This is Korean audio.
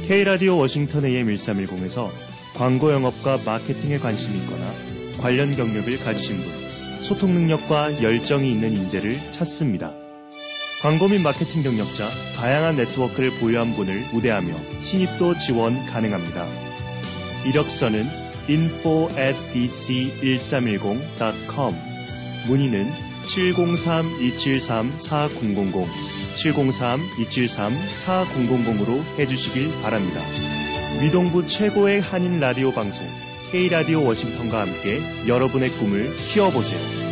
K라디오 워싱턴 AM 1310에서 광고 영업과 마케팅에 관심이 있거나 관련 경력을 가지신 분, 소통 능력과 열정이 있는 인재를 찾습니다. 광고 및 마케팅 경력자, 다양한 네트워크를 보유한 분을 우대하며 신입도 지원 가능합니다. 이력서는 info@bc1310.com, 문의는 703-273-4000, 703-273-4000으로 해주시길 바랍니다. 위동부 최고의 한인 라디오 방송 K라디오 워싱턴과 함께 여러분의 꿈을 키워보세요.